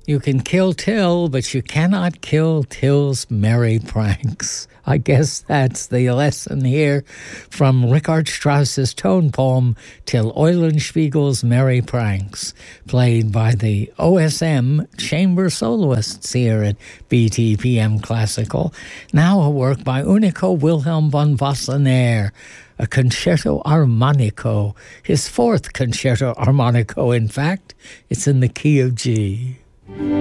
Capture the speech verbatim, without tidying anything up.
You can kill Till, but you cannot kill Till's merry pranks. I guess that's the lesson here from Richard Strauss's tone poem, Till Eulenspiegel's Merry Pranks, played by the O S M chamber soloists here at B T P M Classical. Now a work by Unico Wilhelm von Wassenaer, a concerto armonico, his fourth concerto armonico, in fact. It's in the key of G.